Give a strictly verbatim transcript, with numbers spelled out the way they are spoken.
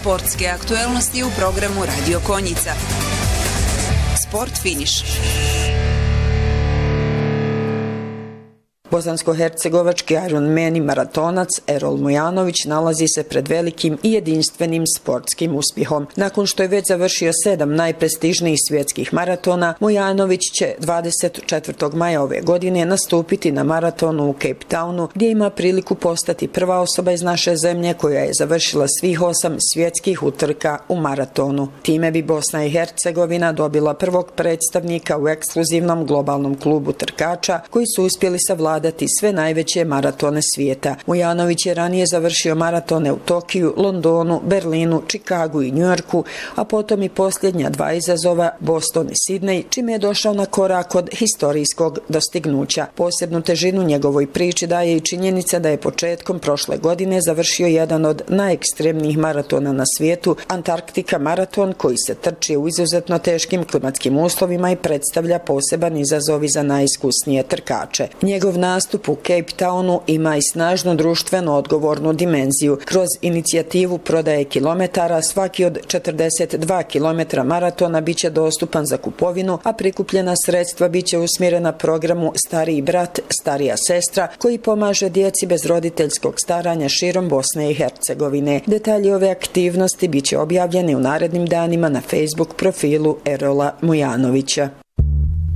Sportske aktuelnosti u programu Radio Konjica. Sport finiš. Bosansko-hercegovački Ironman i maratonac Erol Mujanović nalazi se pred velikim i jedinstvenim sportskim uspjehom. Nakon što je već završio sedam najprestižnijih svjetskih maratona, Mujanović će dvadeset četvrtog maja ove godine nastupiti na maratonu u Cape Townu, gdje ima priliku postati prva osoba iz naše zemlje koja je završila svih osam svjetskih utrka u maratonu. Time bi Bosna i Hercegovina dobila prvog predstavnika u ekskluzivnom globalnom klubu trkača koji su uspjeli savladati sve najveće maratone svijeta. Mujanović je ranije završio maratone u Tokiju, Londonu, Berlinu, Čikagu i Njujorku, a potom i posljednja dva izazova Boston i Sidney, čime je došao na korak od historijskog dostignuća. Posebnu težinu njegovoj priči daje i činjenica da je početkom prošle godine završio jedan od najekstremnijih maratona na svijetu, Antarktika maraton, koji se trči u izuzetno teškim klimatskim uslovima i predstavlja poseban izazov za najiskusnije trkače. Njegov nastup u Cape Townu ima i snažnu društveno odgovornu dimenziju. Kroz inicijativu prodaje kilometara svaki od četrdeset dva kilometra maratona biće dostupan za kupovinu, a prikupljena sredstva biće usmjerena programu Stariji brat, starija sestra, koji pomaže djeci bez roditeljskog staranja širom Bosne i Hercegovine. Detalji ove aktivnosti biće objavljeni u narednim danima na Facebook profilu Erola Mujanovića.